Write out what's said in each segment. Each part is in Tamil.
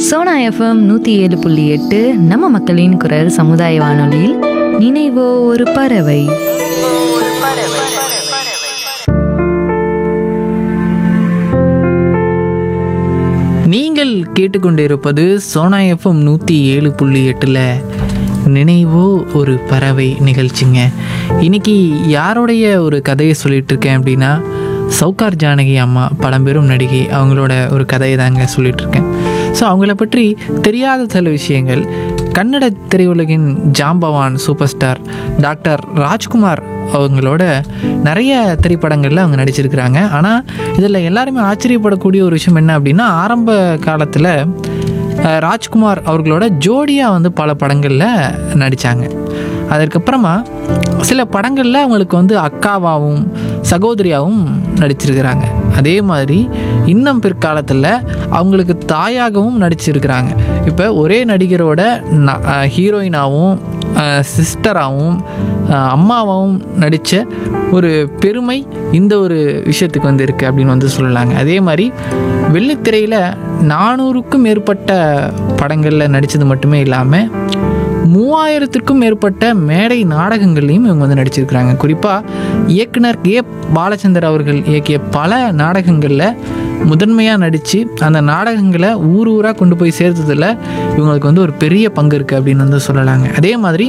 சோனா எஃப்எம் 107.8 நம்ம மக்களின் குரல் சமுதாய வானொலியில் நினைவோ ஒரு பறவை. நீங்கள் கேட்டுக்கொண்டிருப்பது சோனா எஃப்எம் 107.8 நினைவோ ஒரு பறவை நிகழ்ச்சிங்க. இன்னைக்கு யாருடைய ஒரு கதையை சொல்லிட்டு இருக்கேன் அப்படின்னா, சௌகார் ஜானகி அம்மா பழம்பெரும் நடிகை, அவங்களோட ஒரு கதையை தாங்க சொல்லிட்டு இருக்கேன். ஸோ அவங்கள பற்றி தெரியாத சில விஷயங்கள். கன்னட திரையுலகின் ஜாம்பவான் சூப்பர் ஸ்டார் டாக்டர் ராஜ்குமார் அவங்களோட நிறைய திரைப்படங்களில் அவங்க நடிச்சிருக்கிறாங்க. ஆனால் இதில் எல்லாருமே ஆச்சரியப்படக்கூடிய ஒரு விஷயம் என்ன அப்படின்னா, ஆரம்ப காலத்தில் ராஜ்குமார் அவர்களோட ஜோடியாக பல படங்களில் நடித்தாங்க. அதற்கப்புறமா சில படங்களில் அவங்களுக்கு அக்காவாகவும் சகோதரியாகவும் நடிச்சிருக்கிறாங்க. அதே மாதிரி இன்னும் பிற்காலத்தில் அவங்களுக்கு தாயாகவும் நடிச்சிருக்கிறாங்க. இப்போ ஒரே நடிகரோட ஹீரோயினாகவும் சிஸ்டராகவும் அம்மாவாகவும் நடித்த ஒரு பெருமை இந்த ஒரு விஷயத்துக்கு இருக்குது அப்படின்னு சொல்லலாங்க. அதே மாதிரி வெள்ளித்திரையில் 400க்கும் மேற்பட்ட படங்களில் நடித்தது மட்டுமே இல்லாமல் 3000த்திற்கும் மேற்பட்ட மேடை நாடகங்கள்லையும் இவங்க நடிச்சிருக்கிறாங்க. குறிப்பாக இயக்குனர் ஏ பாலச்சந்தர் அவர்கள் இயக்கிய பல நாடகங்களில் முதன்மையாக நடித்து அந்த நாடகங்களை ஊர் ஊராக கொண்டு போய் சேர்த்ததில் இவங்களுக்கு ஒரு பெரிய பங்கு இருக்குது அப்படின்னு சொல்லலாங்க. அதே மாதிரி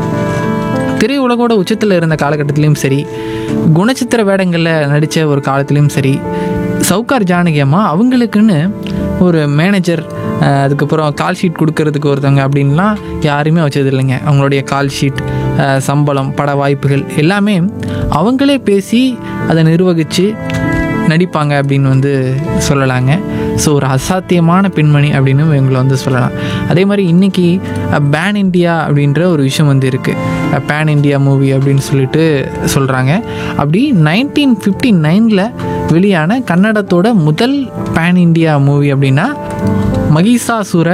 திரையுலகோட உச்சத்தில் இருந்த காலகட்டத்திலையும் சரி, குணச்சித்திர வேடங்களில் நடித்த ஒரு காலத்துலேயும் சரி, சௌகார் ஜானகி அம்மா அவங்களுக்குன்னு ஒரு மேனேஜர், அதுக்கப்புறம் கால் ஷீட் கொடுக்கறதுக்கு ஒருத்தவங்க அப்படின்லாம் யாருமே வச்சது இல்லைங்க. அவங்களுடைய கால் ஷீட், சம்பளம், பட வாய்ப்புகள் எல்லாமே அவங்களே பேசி அதை நிர்வகித்து நடிப்பாங்க அப்படின்னு சொல்லலாங்க. ஸோ ஒரு அசாத்தியமான பெண்மணி அப்படின்னு இவங்களை சொல்லலாம். அதே மாதிரி இன்றைக்கி பேன் இண்டியா அப்படின்ற ஒரு விஷயம் இருக்குது. பேன் இண்டியா மூவி அப்படின்னு சொல்லிட்டு சொல்கிறாங்க. அப்படி 1959 வெளியான கன்னடத்தோட முதல் பேன் இண்டியா மூவி அப்படின்னா மகிஷாசுர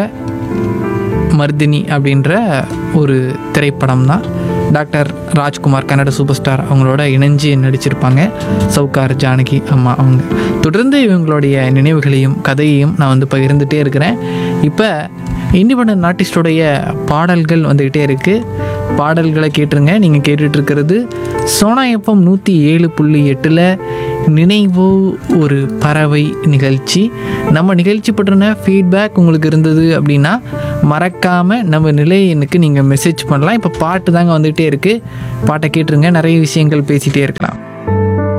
மர்தினி அப்படின்ற ஒரு திரைப்படம் தான். Doctor Rajkumar Kannada super star அவங்களோட இணைஞ்சு நடிச்சிருப்பாங்க சௌகார் ஜானகி அம்மா அவங்க. தொடர்ந்து இவங்களுடைய நினைவுகளையும் கதையையும் நான் பகிர்ந்துகிட்டே இருக்கிறேன். இப்போ இண்டிபெண்டன்ட் ஆர்டிஸ்டோடைய பாடல்கள் வந்துக்கிட்டே இருக்குது. பாடல்களை கேட்டுருங்க. நீங்கள் கேட்டுட்ருக்கிறது சோனா எஃப்எம் 107.8 நினைவோ ஒரு பறவை நிகழ்ச்சி. நம்ம நிகழ்ச்சி பற்றின ஃபீட்பேக் உங்களுக்கு இருந்தது அப்படின்னா மறக்காமல் நம்ம நிலை எண்ணுக்கு நீங்கள் மெசேஜ் பண்ணலாம். இப்போ பாட்டு தாங்க வந்துகிட்டே இருக்குது. பாட்டை கேட்டுருங்க. நிறைய விஷயங்கள் பேசிகிட்டே இருக்கலாம்.